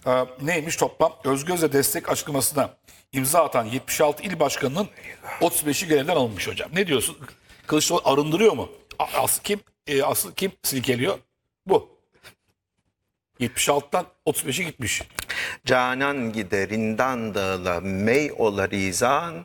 Neymiş toplam? Özgöz'e destek açıklamasına imza atan 76 il başkanının 35'i görevden alınmış hocam. Ne diyorsun? Kılıçdaroğlu arındırıyor mu? Asıl kim silkeliyor? Bu. 76'tan 35'i gitmiş. Canan giderinden dağla mey ola rizan,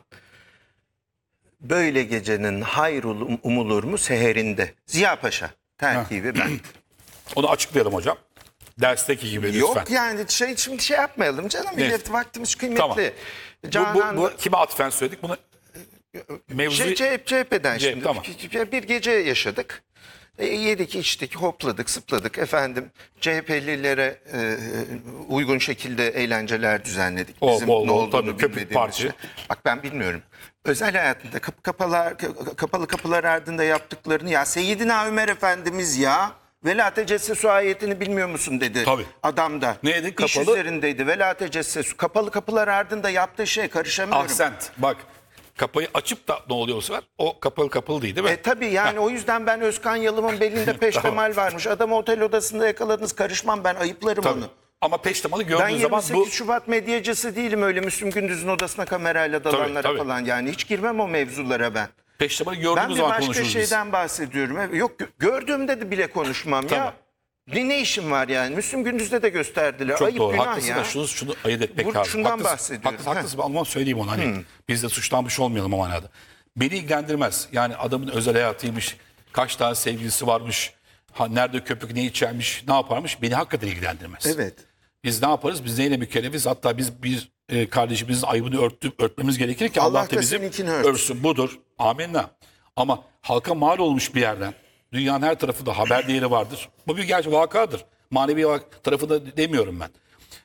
böyle gecenin hayrul umulur mu seherinde. Ziya Paşa terkibi ben. Onu açıklayalım hocam. Dersteki gibi lütfen. Yok yani şimdi şey yapmayalım canım. Millet vaktimiz kıymetli. Tamam. Canan Bu kime atfen söyledik bunu? Mevzu... CHP'den şimdi. Tamam. Bir gece yaşadık. Yedik, içtik, hopladık, sıpladık. Efendim CHP'lilere uygun şekilde eğlenceler düzenledik. Bizim bol, ne olduğunu tabii, köpük bilmediğimiz parti. şey. Bak ben bilmiyorum. Özel hayatında kapalı kapılar ardında yaptıklarını, ya Seyyidina Ömer Efendimiz ya Velate Cessesu ayetini bilmiyor musun dedi. Tabii. Adam da. Neydi? İş Kapalı. üzerindeydi. Velate Cessesu. Kapalı kapılar ardında yaptığı şey, karışamıyorum. Aksent. Bak. Kapıyı açıp da ne oluyor bu sefer? O kapalı değil mi? Tabii yani o yüzden ben Özkan Yalım'ın belinde peştemal varmış. Adamı otel odasında yakaladınız, karışmam, ben ayıplarım Tabii. onu. Ama peştemalı Ben gördüğün 28 zaman bu... Şubat medyacısı değilim, öyle Müslüm Gündüz'ün odasına kamerayla dalanlara Tabii. falan, yani hiç girmem o mevzulara ben. Peştemalı Ben gördüğümüz bir zaman başka konuşuruz şeyden bahsediyorum. Yok gördüğümde de bile konuşmam Tamam. ya. Ne işim var yani? Müslüm Gündüz'de de gösterdiler. Çok Ayıp, doğru. günah Haklısın ya. da şunu ayırt etmek lazım. Şundan bahsediyorum. Haklısın. Ama söyleyeyim onu. Hani biz de suçlanmış olmayalım o manada. Beni ilgilendirmez. Yani adamın özel hayatıymış. Kaç tane sevgilisi varmış. Nerede köpük ne içermiş. Ne yaparmış. Beni hakikaten ilgilendirmez. Evet. Biz ne yaparız? Biz neyle mükellefiz? Hatta biz kardeşimizin ayıbını örtmemiz gerekir ki Allah da bizim örtsün. Budur. Amenna. Ama halka mal olmuş bir yerden, dünyanın her tarafında haber değeri vardır. Bu bir gerçek vakadır. Manevi tarafı da demiyorum ben.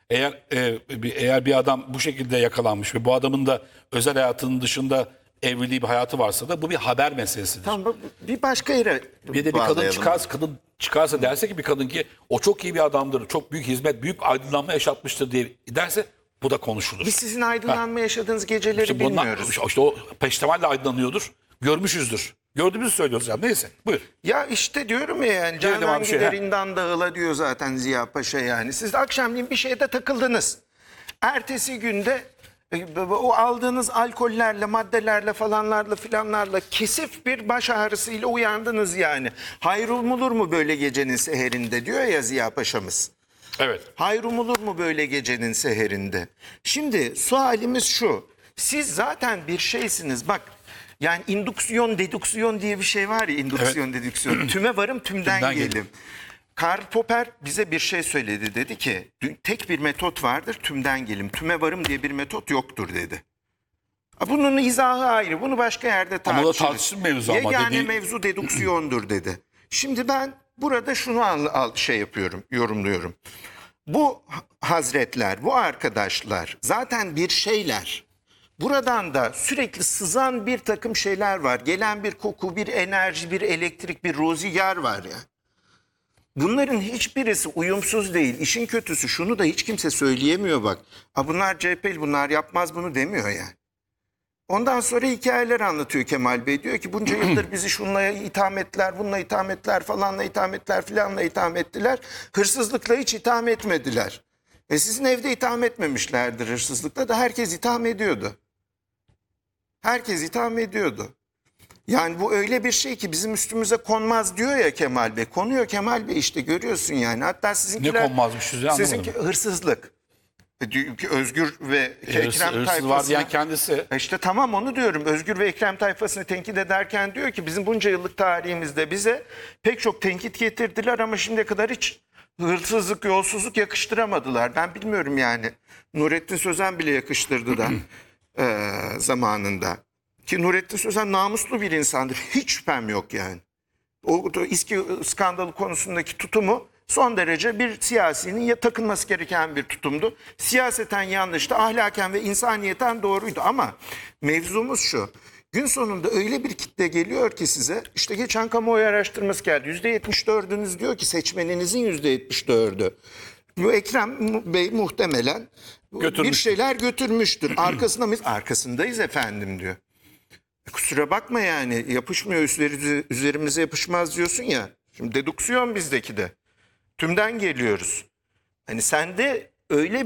Eğer bir adam bu şekilde yakalanmış ve bu adamın da özel hayatının dışında evliliği bir hayatı varsa da bu bir haber meselesidir. Tamam, bir başka yere Bir de bir kadın çıkarsa derse ki bir kadın ki o çok iyi bir adamdır, çok büyük hizmet, büyük aydınlanma yaşatmıştır diye derse bu da konuşulur. Biz sizin aydınlanma yaşadığınız geceleri bilmiyoruz. İşte o peştemalle aydınlanıyordur. Görmüşüzdür. Gördüğümüzü söylüyoruz ya. Neyse buyur. Ya işte diyorum ya, yani Canan giderinden dağıla diyor zaten Ziya Paşa yani. Siz de akşamleyin bir şeyde takıldınız. Ertesi günde o aldığınız alkollerle, maddelerle falanlarla filanlarla kesif bir baş ağrısıyla uyandınız yani. Hayrumulur mu böyle gecenin seherinde diyor ya Ziya Paşa'mız. Evet. Hayrumulur mu böyle gecenin seherinde? Şimdi sualimiz şu. Siz zaten bir şeysiniz bak. Yani indüksiyon, dedüksiyon diye bir şey var ya, indüksiyon, evet. Dedüksiyon. Tüme varım, tümden gelim. Karl Popper bize bir şey söyledi, dedi ki tek bir metot vardır, tümden gelim. Tüme varım diye bir metot yoktur dedi. Bunun izahı ayrı, bunu başka yerde tartışırız. Ama da tartışın mevzu ama yani dedi. mevzu dedüksiyondur dedi. Şimdi ben burada şunu yorumluyorum. Bu hazretler, bu arkadaşlar zaten bir şeyler. Buradan da sürekli sızan bir takım şeyler var. Gelen bir koku, bir enerji, bir elektrik, bir roziyer var ya. Bunların hiçbirisi uyumsuz değil. İşin kötüsü şunu da hiç kimse söyleyemiyor bak. Bunlar CHP'li, bunlar yapmaz bunu demiyor yani. Ondan sonra hikayeler anlatıyor Kemal Bey. Diyor ki bunca yıldır bizi şunla itham ettiler, bununla itham ettiler, falanla itham ettiler, filanla itham ettiler. Hırsızlıkla hiç itham etmediler. Sizin evde itham etmemişlerdir hırsızlıkla da, herkes itham ediyordu. Herkes itham ediyordu. Yani bu öyle bir şey ki bizim üstümüze konmaz diyor ya Kemal Bey. Konuyor Kemal Bey, işte görüyorsun yani. Hatta sizinkiler... Ne konmazmışız ya, anlamadım. Sizinki hırsızlık. Özgür ve Ekrem tayfasını... var diyen kendisi. İşte tamam, onu diyorum. Özgür ve Ekrem tayfasını tenkit ederken diyor ki bizim bunca yıllık tarihimizde bize pek çok tenkit getirdiler ama şimdiye kadar hiç hırsızlık, yolsuzluk yakıştıramadılar. Ben bilmiyorum yani. Nurettin Sözen bile yakıştırdı da zamanında. Ki Nurettin Sözen namuslu bir insandır. Hiç şüphem yok yani. O İSKİ skandalı konusundaki tutumu son derece bir siyasinin takınması gereken bir tutumdu. Siyaseten yanlıştı, ahlaken ve insaniyeten doğruydu. Ama mevzumuz şu. Gün sonunda öyle bir kitle geliyor ki size, işte geçen kamuoyu araştırması geldi. %74'ünüz diyor ki, seçmeninizin %74'ü. Bu Ekrem Bey muhtemelen bir şeyler götürmüştür. Arkasında mıyız? Arkasındayız efendim diyor. Kusura bakma yani, yapışmıyor, üzerimize yapışmaz diyorsun ya. Şimdi dedüksiyon bizdeki de. Tümden geliyoruz. Hani sende öyle